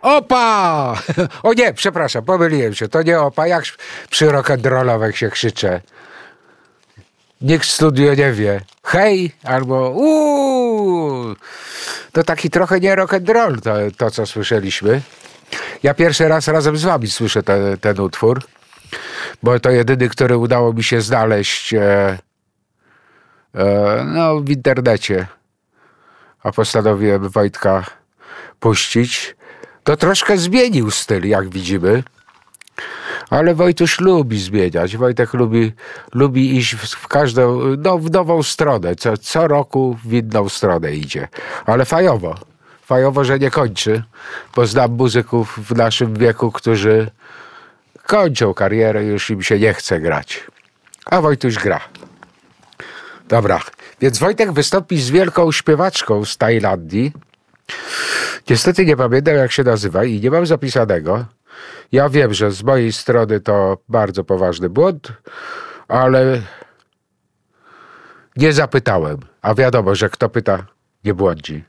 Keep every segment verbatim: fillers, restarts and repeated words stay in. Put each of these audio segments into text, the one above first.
Opa! O nie, przepraszam, pomyliłem się. To nie opa, jak przy rock'n'rollowych się krzycze. Nikt w studio nie wie. Hej! Albo uuu! To taki trochę nie rock'n'roll to, to, co słyszeliśmy. Ja pierwszy raz razem z wami słyszę te, ten utwór, bo to jedyny, który udało mi się znaleźć e, e, no, w internecie. A postanowiłem Wojtka puścić. To troszkę zmienił styl, jak widzimy. Ale Wojtuś lubi zmieniać. Wojtek lubi, lubi iść w, w każdą, no, w nową stronę. Co, co roku w inną stronę idzie. Ale fajowo. Fajowo, że nie kończy. Bo znam muzyków w naszym wieku, którzy kończą karierę, już im się nie chce grać. A Wojtuś gra. Dobra. Więc Wojtek wystąpi z wielką śpiewaczką z Tajlandii. Niestety nie pamiętam, jak się nazywa i nie mam zapisanego. Ja wiem, że z mojej strony to bardzo poważny błąd, ale nie zapytałem. A wiadomo, że kto pyta, nie błądzi.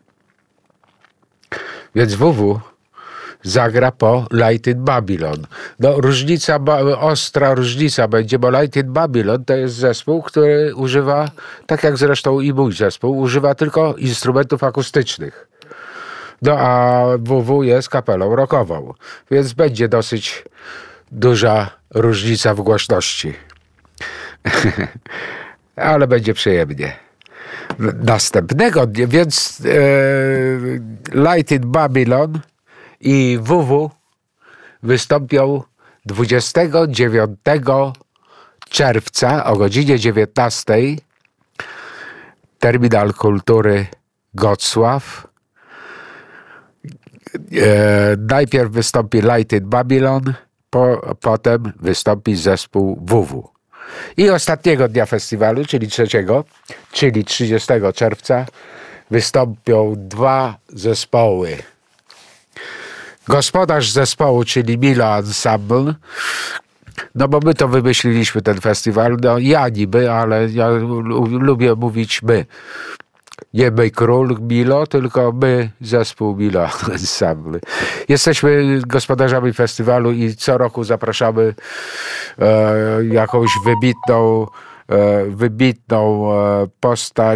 Więc W W zagra po Light in Babylon. No różnica, ostra różnica będzie, bo Light in Babylon to jest zespół, który używa, tak jak zresztą i mój zespół, używa tylko instrumentów akustycznych. No a W W jest kapelą rockową, więc będzie dosyć duża różnica w głośności. Ale będzie przyjemnie. Następnego dnia, więc e, Light in Babylon i W W wystąpią dwudziestego dziewiątego czerwca o godzinie dziewiętnastej. Terminal Kultury Gocław. E, najpierw wystąpi Light in Babylon, po, potem wystąpi zespół W W. I ostatniego dnia festiwalu, czyli trzeciego, czyli trzydziestego czerwca, wystąpią dwa zespoły. Gospodarz zespołu, czyli Milo Ensemble, no bo my to wymyśliliśmy ten festiwal, no ja niby, ale ja lubię mówić my. Nie my król Milo, tylko my zespół Milo Ensemble. Jesteśmy gospodarzami festiwalu i co roku zapraszamy e, jakąś wybitną, e, wybitną e, postać.